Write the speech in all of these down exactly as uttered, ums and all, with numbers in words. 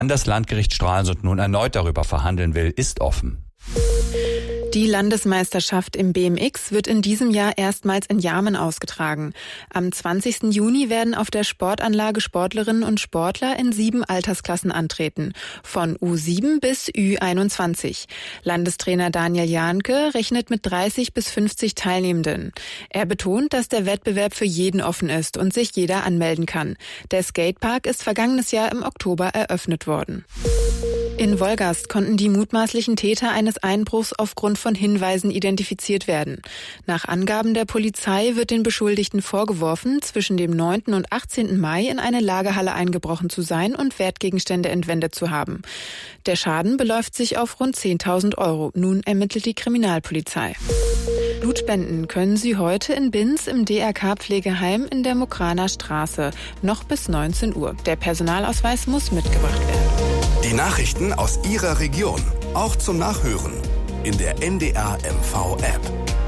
Das Landgericht Stralsund nun erneut darüber verhandeln will, ist offen. Die Landesmeisterschaft im B M X wird in diesem Jahr erstmals in Jarmen ausgetragen. Am zwanzigsten Juni werden auf der Sportanlage Sportlerinnen und Sportler in sieben Altersklassen antreten, von U sieben bis Ü einundzwanzig. Landestrainer Daniel Jahnke rechnet mit dreißig bis fünfzig Teilnehmenden. Er betont, dass der Wettbewerb für jeden offen ist und sich jeder anmelden kann. Der Skatepark ist vergangenes Jahr im Oktober eröffnet worden. In Wolgast konnten die mutmaßlichen Täter eines Einbruchs aufgrund von Hinweisen identifiziert werden. Nach Angaben der Polizei wird den Beschuldigten vorgeworfen, zwischen dem neunten und achtzehnten Mai in eine Lagerhalle eingebrochen zu sein und Wertgegenstände entwendet zu haben. Der Schaden beläuft sich auf rund zehntausend Euro. Nun ermittelt die Kriminalpolizei. Blutspenden können Sie heute in Binz im D R K-Pflegeheim in der Mokraner Straße. Noch bis neunzehn Uhr. Der Personalausweis muss mitgebracht werden. Die Nachrichten aus Ihrer Region, auch zum Nachhören in der N D R M V App.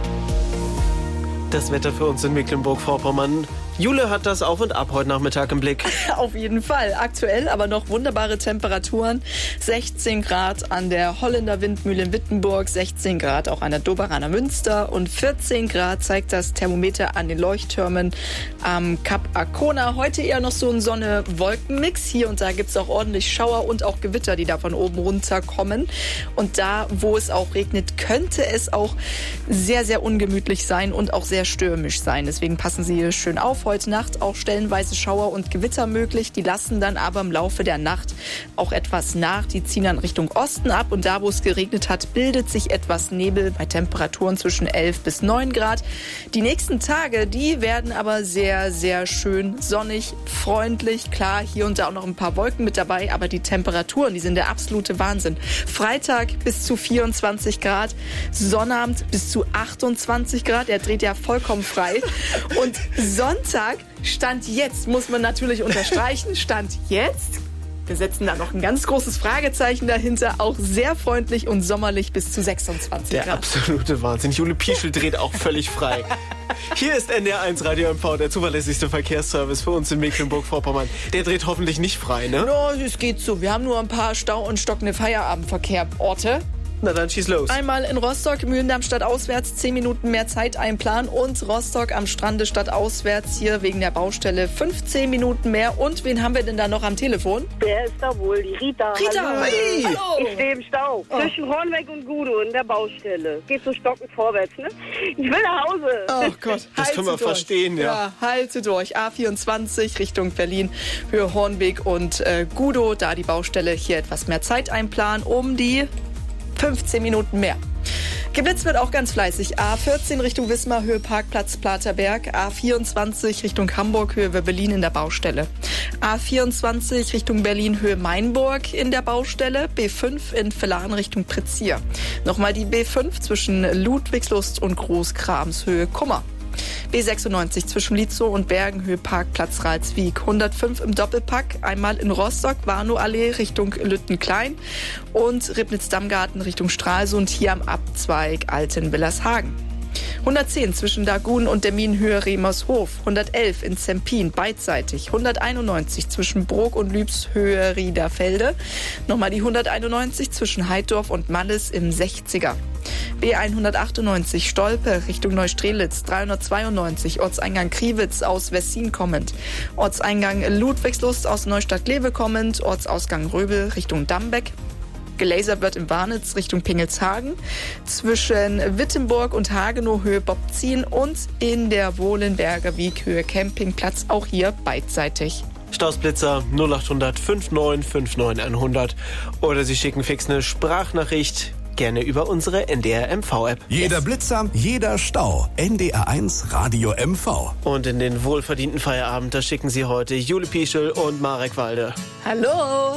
Das Wetter für uns in Mecklenburg-Vorpommern. Jule hat das Auf und Ab heute Nachmittag im Blick. Auf jeden Fall. Aktuell aber noch wunderbare Temperaturen. sechzehn Grad an der Holländer Windmühle in Wittenburg, sechzehn Grad auch an der Doberaner Münster und vierzehn Grad zeigt das Thermometer an den Leuchttürmen am Kap Arkona. Heute eher noch so ein Sonne-Wolken-Mix. Hier und da gibt es auch ordentlich Schauer und auch Gewitter, die da von oben runterkommen. Und da, wo es auch regnet, könnte es auch sehr, sehr ungemütlich sein und auch sehr stürmisch sein. Deswegen passen Sie hier schön auf. Heute Nacht auch stellenweise Schauer und Gewitter möglich. Die lassen dann aber im Laufe der Nacht auch etwas nach. Die ziehen dann Richtung Osten ab und da, wo es geregnet hat, bildet sich etwas Nebel bei Temperaturen zwischen elf bis neun Grad. Die nächsten Tage, die werden aber sehr, sehr schön sonnig, freundlich. Klar, hier und da auch noch ein paar Wolken mit dabei, aber die Temperaturen, die sind der absolute Wahnsinn. Freitag bis zu vierundzwanzig Grad, Sonnabend bis zu achtundzwanzig Grad. Er dreht ja vollkommen frei. Und Sonntag Stand jetzt, muss man natürlich unterstreichen, Stand jetzt. Wir setzen da noch ein ganz großes Fragezeichen dahinter. Auch sehr freundlich und sommerlich bis zu sechsundzwanzig Der Grad. absolute Wahnsinn. Jule Pieschel dreht auch völlig frei. Hier ist N D R eins Radio M V, der zuverlässigste Verkehrsservice für uns in Mecklenburg-Vorpommern. Der dreht hoffentlich nicht frei, ne? No, es geht so. Wir haben nur ein paar Stau- und stockende Feierabendverkehrorte. Na dann schieß los. Einmal in Rostock, Mühlendamm stadtauswärts, zehn Minuten mehr Zeit einplanen und Rostock am Strande stadtauswärts hier wegen der Baustelle fünfzehn Minuten mehr. Und wen haben wir denn da noch am Telefon? Wer ist da wohl? Die Rita. Rita, hey. Hallo. Ich stehe im Stau. Oh. Zwischen Hornweg und Gudo in der Baustelle. Geht so stockend vorwärts, ne? Ich will nach Hause. Oh Gott, das können wir durch. verstehen, ja. Ja, halte durch. A vierundzwanzig Richtung Berlin, Höhe Hornweg und äh, Gudo. Da die Baustelle, hier etwas mehr Zeit einplanen, um die fünfzehn Minuten mehr. Geblitzt wird auch ganz fleißig. A vierzehn Richtung Wismar, Höhe Parkplatz Platerberg. A vierundzwanzig Richtung Hamburg, Höhe Berlin in der Baustelle. A vierundzwanzig Richtung Berlin, Höhe Mainburg in der Baustelle. B fünf in Villaren Richtung Pretzier. Nochmal die B fünf zwischen Ludwigslust und Großkrams, Höhe Kummer. B sechsundneunzig zwischen Lietzow und Bergen, Höhe Parkplatz Ralswiek. hundertfünf im Doppelpack, einmal in Rostock, Warnow-Allee Richtung Lüttenklein und Ribnitz-Dammgarten Richtung Stralsund, hier am Abzweig Altenwillershagen. hundertzehn zwischen Dagun und der Minenhöhe Remershof, hundertelf in Zempin beidseitig, hunderteinundneunzig zwischen Brok und Lübs Höhe Riederfelde, nochmal die hunderteinundneunzig zwischen Heidorf und Malles im sechziger. B hundertachtundneunzig Stolpe Richtung Neustrelitz, dreihundertzweiundneunzig Ortseingang Kriwitz aus Wessin kommend, Ortseingang Ludwigslust aus Neustadt-Glewe kommend, Ortsausgang Röbel Richtung Dambeck. Gelasert wird in Warnitz Richtung Pingelshagen, zwischen Wittenburg und Hagenow Höhe Bobzin und in der Wohlenberger Wiek Höhe Campingplatz, auch hier beidseitig. Stausblitzer null achthundert neunundfünfzig neunundfünfzig hundert oder Sie schicken fix eine Sprachnachricht, gerne über unsere N D R M V-App. Jeder Blitzer, jeder Stau. N D R eins Radio M V. Und in den wohlverdienten Feierabend, da schicken Sie heute Jule Pieschel und Marek Walde. Hallo!